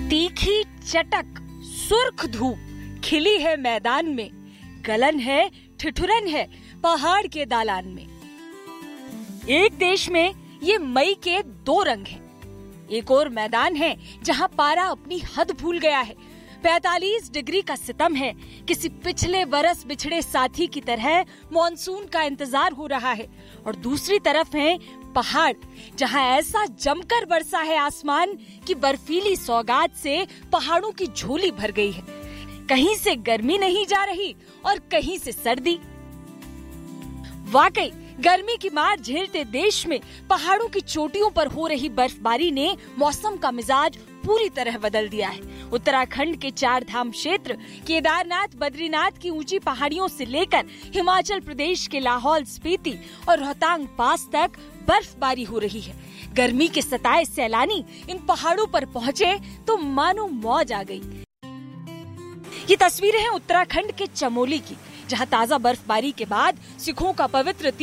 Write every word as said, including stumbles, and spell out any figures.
तीखी चटक सुर्ख धूप खिली है मैदान में, गलन है ठिठुरन है पहाड़ के दालान में। एक देश में ये मई के दो रंग हैं। एक और मैदान है जहां पारा अपनी हद भूल गया है। पैंतालीस डिग्री का सितम है। किसी पिछले बरस बिछड़े साथी की तरह मॉनसून का इंतजार हो रहा है। और दूसरी तरफ है पहाड़, जहां ऐसा जमकर बरसा है आसमान कि बर्फीली सौगात से पहाड़ों की झोली भर गई है। कहीं से गर्मी नहीं जा रही और कहीं से सर्दी। वाकई गर्मी की मार झेलते देश में पहाड़ों की चोटियों पर हो रही बर्फबारी ने मौसम का मिजाज पूरी तरह बदल दिया है। उत्तराखंड के चार धाम क्षेत्र, केदारनाथ, बद्रीनाथ की ऊंची पहाड़ियों से लेकर हिमाचल प्रदेश के लाहौल स्पीति और रोहतांग पास तक बर्फबारी हो रही है। गर्मी के सताए सैलानी इन पहाड़ों पर पहुँचे तो मानो मौज आ गई। ये तस्वीरें हैं उत्तराखंड के चमोली की, जहां ताजा बर्फबारी के बाद सिखों का पवित्र